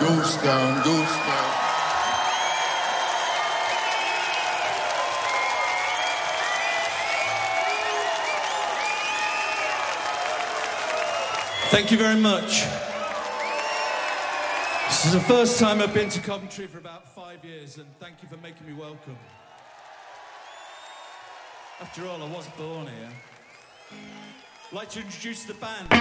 Gusto. Thank you very much. This is the first time I've been to Coventry for about 5 years, and thank you for making me welcome. After all, I was born here. I'd like to introduce the band.